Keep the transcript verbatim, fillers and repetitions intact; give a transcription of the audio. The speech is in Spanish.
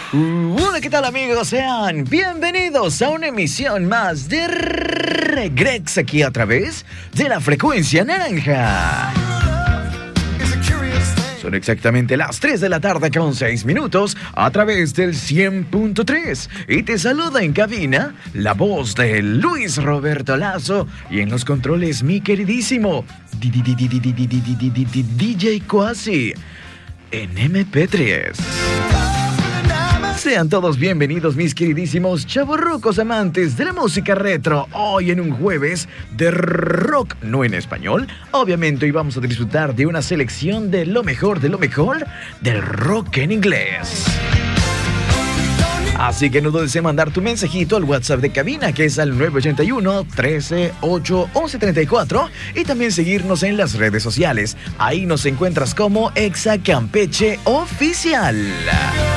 Hola, ¿qué tal, amigos? Sean bienvenidos a una emisión más de Regrex aquí a través de la frecuencia naranja. Son exactamente las tres de la tarde con seis minutos a través del cien punto tres. Y te saluda en cabina la voz de Luis Roberto Lazo y en los controles mi queridísimo D J Quasi en eme pe tres. Sean todos bienvenidos, mis queridísimos chavorrucos amantes de la música retro. Hoy en un jueves de rock, no en español. Obviamente hoy vamos a disfrutar de una selección de lo mejor de lo mejor del rock en inglés. Así que no dudes en mandar tu mensajito al WhatsApp de cabina, que es al nueve ocho uno, trece, ocho, once, treinta y cuatro. Y también seguirnos en las redes sociales. Ahí nos encuentras como Exa Campeche Oficial.